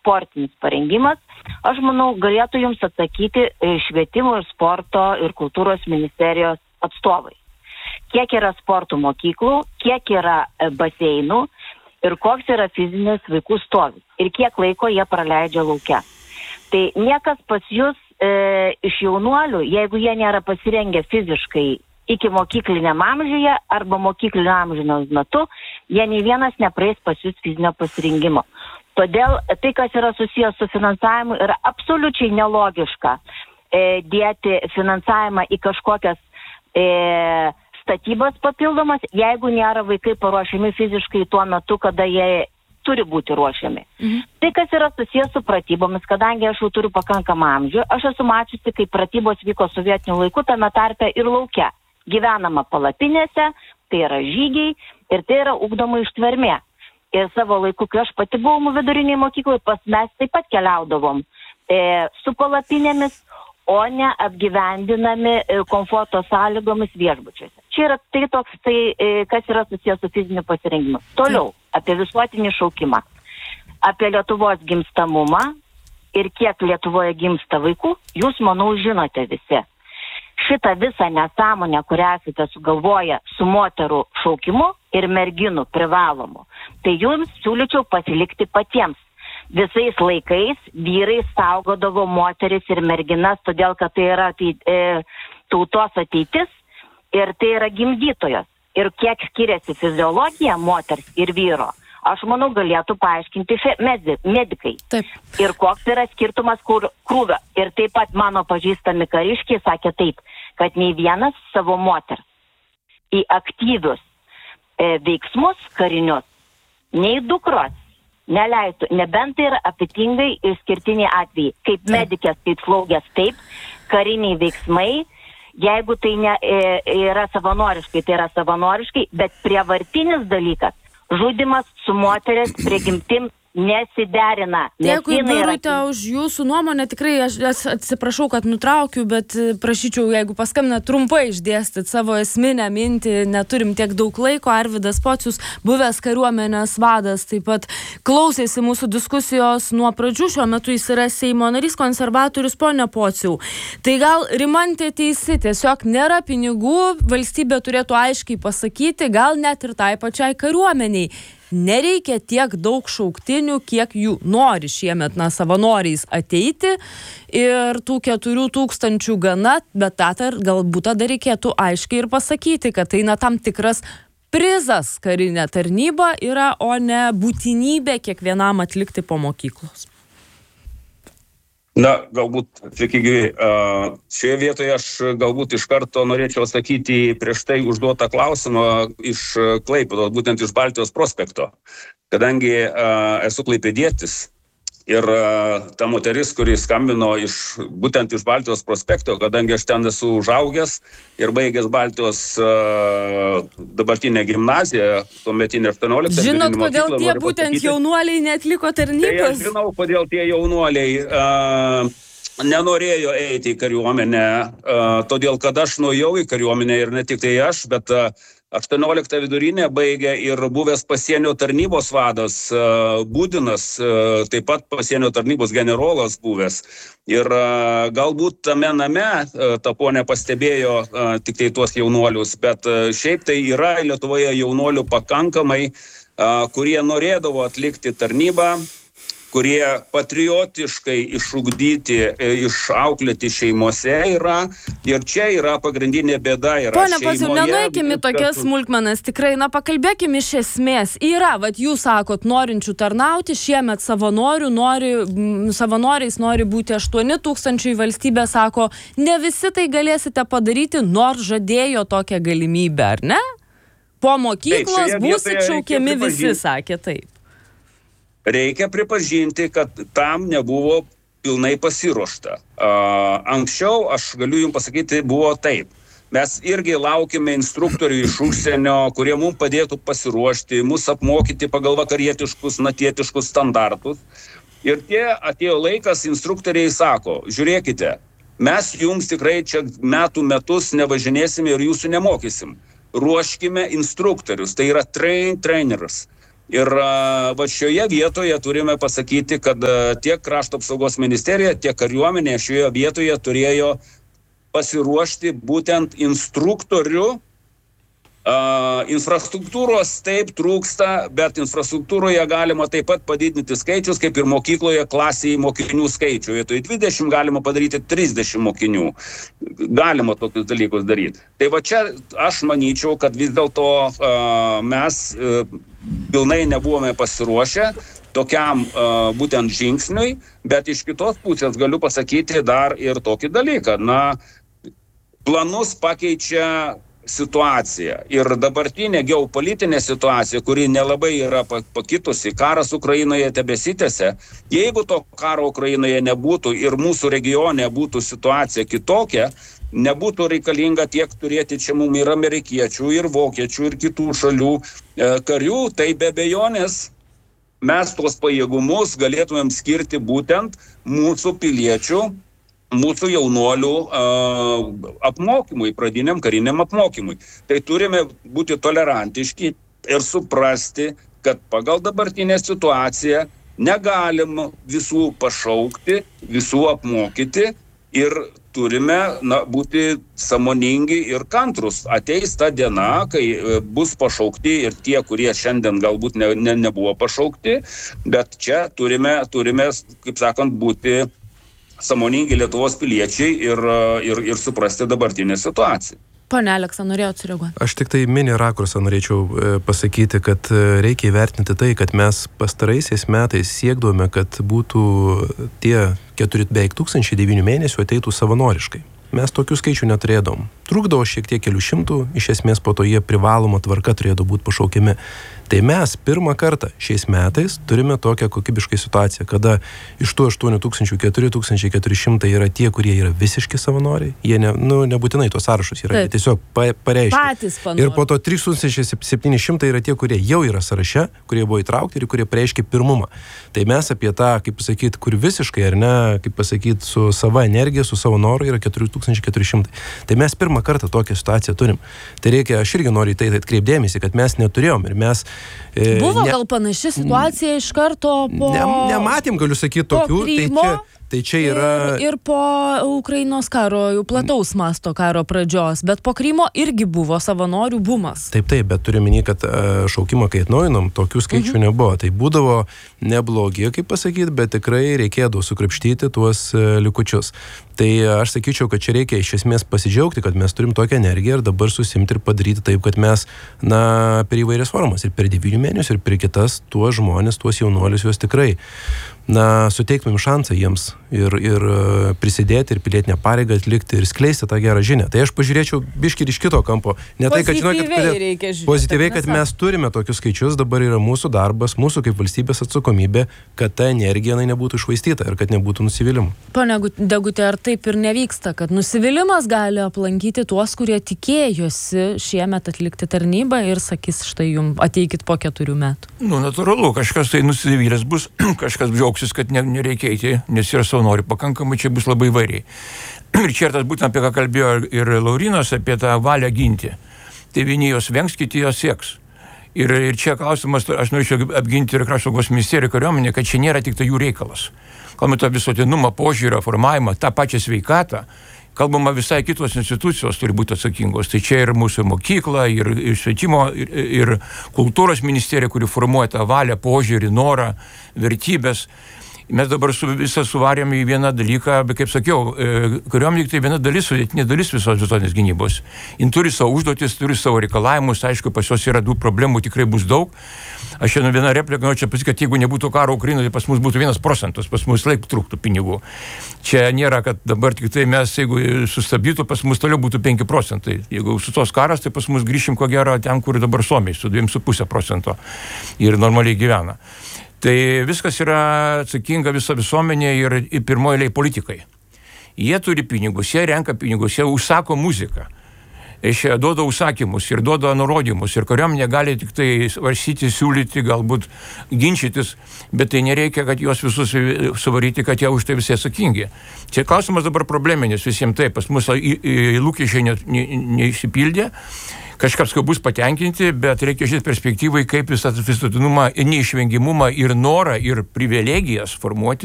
sportinis parengimas, aš manau, galėtų jums atsakyti švietimo ir sporto ir kultūros ministerijos atstovai. Kiek yra sporto mokyklų, kiek yra baseinų ir koks yra fizinis vaikų stovis ir kiek laiko jie praleidžia lauke. Tai niekas pas jūs iš jaunuolių, jeigu jie nėra pasirengę fiziškai iki mokykliniam amžiuje arba mokyklinio amžinio metu, jie nei vienas nepraeis pas jūs fizinio pasirinkimo. Todėl tai, kas yra susijęs su finansavimu, yra absoliučiai nelogiška dėti finansavimą į kažkokias statybas papildomas, jeigu nėra vaikai paruošiami fiziškai tuo metu, kada jie turi būti ruošiami. Tai, kas yra susijęs su pratybomis, kadangi aš jau turiu pakankamą amžių, aš esu mačiusi, kai pratybos vyko sovietiniu laiku, tame tarpe ir lauke. Gyvenama palapinėse, tai yra žygiai ir tai yra ugdoma ištvermė. Ir savo laiku, kai aš pati buvau viduriniai mokyklai, mes taip pat keliaudavom su palapinėmis, o ne apgyvendinami komforto sąlygomis viešbučiuose. Čia yra kas yra susijęs su fiziniu pasirengimu. Toliau, apie visuotinį šaukimą, apie Lietuvos gimstamumą ir kiek Lietuvoje gimsta vaikų, jūs, manau, žinote visi. Šitą visą nesąmonę, kurią esate sugalvoję su moterų šaukimu ir merginų privalomu, tai jums siūlyčiau pasilikti patiems. Visais laikais vyrai saugodavo moteris ir merginas, todėl kad tai yra tautos ateitis ir tai yra gimdytojos. Ir kiek skiriasi fiziologija moters ir vyro, aš manau, galėtų paaiškinti medikai. Taip. Ir koks yra skirtumas krūvio. Ir taip pat mano pažįstami kariškiai sakė taip, kad nei vienas savo moters į aktyvius veiksmus karinius, nei dukros neleistų, nebent tai yra ypatingai išskirtiniai atvejai. Kaip medikės, kaip slaugės, taip, kariniai veiksmai, jeigu tai yra savanoriškai, tai yra savanoriškai, bet prievartinis dalykas, žudimas su moteris prigimtim nesiderina. Dėkui, Birute, už jūsų nuomonę. Tikrai aš atsiprašau, kad nutraukiu, bet prašyčiau, jeigu paskambina, trumpai išdėstyti savo esminę mintį. Neturim tiek daug laiko. Arvydas Pocius, buvęs kariuomenės vadas, taip pat klausėsi mūsų diskusijos nuo pradžių. Šiuo metu jis yra Seimo narys, konservatorius. Pone Pociau, tai gal Rimantė teisi, tiesiog nėra pinigų, valstybė turėtų aiškiai pasakyti, gal net ir tai pačiai kariuomeniai. Nereikia tiek daug šauktinių, kiek jų nori šiemet savanoriais ateiti ir tų 4000 gana, bet galbūt tada reikėtų aiškiai ir pasakyti, kad tai tam tikras prizas karinė tarnyba yra, o ne būtinybė kiekvienam atlikti po mokyklos. Na, galbūt, sveiki gyvi, šioje vietoje aš galbūt iš karto norėčiau atsakyti prieš tai užduotą klausimą iš Klaipėdos, būtent iš Baltijos prospekto, kadangi esu klaipėdietis ir ta moteris, kuri skambino būtent iš Baltijos prospekto, kadangi aš ten esu užaugęs ir baigęs Baltijos dabartinę gimnaziją, tuometinę 18. Žinot, kodėl tie būtent jaunuoliai neatliko tarnybos? Tai aš žinau, kodėl tie jaunuoliai nenorėjo eiti į kariuomenę, todėl kad aš nuėjau į kariuomenę ir ne tik tai aš, bet 18 vidurinę baigė ir buvęs pasienio tarnybos vadas Būdinas, taip pat pasienio tarnybos generolas buvęs. Ir galbūt tame name ta ponė pastebėjo tik tai tuos jaunuolius, bet šiaip tai yra Lietuvoje jaunuolių pakankamai, kurie norėdavo atlikti tarnybą, kurie patriotiškai išugdyti, išauklėti šeimose yra. Ir čia yra pagrindinė bėda. Pone Pociau, nenueikime tokias smulkmenas. Tikrai, pakalbėkime iš esmės. Yra, jūs sakot, norinčių tarnauti, šiemet savanoriais nori būti 8000, valstybė sako, ne visi tai galėsite padaryti, nors žadėjo tokią galimybę, ar ne? Po mokyklos būsit šaukiami visi, sakė taip. Reikia pripažinti, kad tam nebuvo pilnai pasiruošta. Anksčiau, aš galiu jums pasakyti, buvo taip. Mes irgi laukime instruktorių iš užsienio, kurie mums padėtų pasiruošti, mus apmokyti pagal vakarietiškus, natietiškus standartus. Ir atėjo laikas, instruktoriai sako, žiūrėkite, mes jums tikrai čia metus nevažinėsime ir jūsų nemokysim. Ruoškime instruktorius, tai yra trainers. Ir va šioje vietoje turime pasakyti, kad tiek Krašto apsaugos ministerija, tiek kariuomenė šioje vietoje turėjo pasiruošti būtent instruktorių. Infrastruktūros taip trūksta, bet infrastruktūroje galima taip pat padidinti skaičius, kaip ir mokykloje klasėje mokinių skaičių. Vietoj 20 galima padaryti 30 mokinių. Galima tokius dalykus daryti. Tai va čia aš manyčiau, kad vis dėlto mes pilnai nebuvome pasiruošę tokiam būtent žingsniui, bet iš kitos pusės galiu pasakyti dar ir tokį dalyką. Na, planus pakeičia situacija ir dabartinė geopolitinė situacija, kuri nelabai yra pakitusi, karas Ukrainoje tebesitęsia. Jeigu to karo Ukrainoje nebūtų ir mūsų regione būtų situacija kitokia, nebūtų reikalinga tiek turėti čia mums ir amerikiečių, ir vokiečių, ir kitų šalių karių, tai be abejonės mes tuos pajėgumus galėtumėm skirti būtent mūsų piliečių, mūsų jaunuolių apmokymui, pradiniam kariniam apmokymui. Tai turime būti tolerantiški ir suprasti, kad pagal dabartinę situaciją negalim visų pašaukti, visų apmokyti ir turime būti sąmoningi ir kantrus. Ateis ta diena, kai bus pašaukti ir tie, kurie šiandien galbūt nebuvo pašaukti, bet čia turime, kaip sakant, būti sąmoningi Lietuvos piliečiai ir suprasti dabartinę situaciją. Pone Aleksa, norėjot sureaguoti? Aš tik tai mini rakursą norėčiau pasakyti, kad reikia įvertinti tai, kad mes pastaraisiais metais siekdome, kad būtų tie beveik 1009 mėnesių ateitų savanoriškai. Mes tokių skaičių neturėdom. Trukdavo šiek tiek kelių šimtų, iš esmės po to jie privaloma tvarka turėtų būti pašaukiami. Tai mes pirmą kartą šiais metais turime tokią kokybišką situaciją, kada iš tų 8400 yra tie, kurie yra visiški savanoriai. Jie nebūtinai tos sąrašus yra, jie tiesiog pareiškia. Ir po to 3700 yra tie, kurie jau yra sąraše, kurie buvo įtraukti ir kurie pareiškia pirmumą. Tai mes apie tą, kaip pasakyti, kur visiškai ar ne, kaip pasakyti, su sava energija, su savo noru yra 4400. Tai mes pirmą kartą tokią situaciją turim. Tai reikia, aš irgi noriu į tai atkreipdėmėsi, kad mes neturėjom ir mes buvo gal panaši situacija iš karto po... Nematėm, galiu sakyti, tokių. Tai čia yra... Ir po Ukrainos karo, jau plataus masto karo pradžios, bet po Krymo irgi buvo savanorių bumas. Taip, bet turiu minį, kad šaukimą, kai atnaujinom, tokių skaičių nebuvo. Tai būdavo neblogi, kaip pasakyti, bet tikrai reikėdavo sukrapštyti tuos likučius. Tai aš sakyčiau, kad čia reikia iš esmės pasidžiaugti, kad mes turim tokią energiją ir dabar susimti ir padaryti taip, kad mes, per įvairias formas, ir per 9 mėnesių, ir per kitas, tuos žmonės, tuos jaunuolius, juos tikrai suteiktumėm šansą jiems ir prisidėti ir pilietinę pareigą atlikti ir skleisti tą gerą žinią. Tai aš pažiūrėčiau biškį ir iš kito kampo. Ne tai, kad pozityviai, kad mes turime tokius skaičius, dabar yra mūsų darbas, mūsų kaip valstybės atsakomybė, kad ta energija nebūtų iššvaistyta ir kad nebūtų nusivylimų. Pone Degutė, ar taip ir nevyksta, kad nusivylimas gali aplankyti tuos, kurie tikėjosi šiemet atlikti tarnybą ir sakys, štai jums ateikit po 4 metų? Natūralu, kažkas tai nusivylęs bus, kažkas džiaugsis, kad nereikia eiti, nes yra savanorių pakankamai, čia bus labai įvairiai. Ir čia tas būtent apie ką kalbėjo ir Laurinas, apie tą valią ginti. Tai vieni jos vengs, kiti jos sieks. Ir čia klausimas, aš norėčiau apginti ir Krašto apsaugos ministeriją, kariuomenę, kad čia nėra tik tai jų reikalas. Kalbame tą visuotinumą, požiūrio, formavimą, tą pačią sveikatą. Kalbama visai kitos institucijos turi būti atsakingos. Tai čia ir mūsų mokykla, ir švietimo, ir kultūros ministerija, kuri formuoja tą valią, požiūrį, norą, vertybės. Mes dabar visą suvarėm į vieną dalyką, bet kaip sakiau, kariuomenė tai viena dalis, sudėtinė dalis visos visuotinės gynybos. Jin turi savo užduotis, turi savo reikalavimus, aišku, pas jos yra daug problemų, tikrai bus daug. Aš šiandien vieną repliką noriu pasakyti, kad jeigu nebūtų karo Ukrainoje, tai pas mus būtų 1%, pas mus laik trūktų pinigų. Čia nėra, kad dabar tik tai mes, jeigu sustabdytų, pas mus toliau būtų 5%. Jeigu sustos karas, tai pas mus grįšim ko gero ten, kur dabar Suomiai, su 2,5% ir normaliai gyvena. Tai viskas yra atsakinga visa visuomenė ir pirmoji eilėje politikai. Jie turi pinigus, jie renka pinigus, jie užsako muziką. Jie duoda užsakymus ir duoda nurodymus ir kariuomenė gali tik tai svarstyti, siūlyti, galbūt ginčytis, bet tai nereikia, kad juos visus suvaryti, kad jie už tai visi atsakingi. Čia klausimas dabar probleminis visiems taip, pas mus lūkesčiai neišsipildė. kažkas bus patenkinti, bet reikia žiūrėti perspektyvai, kaip visą visuotinumą, neišvengimumą ir norą ir privilegijas formuoti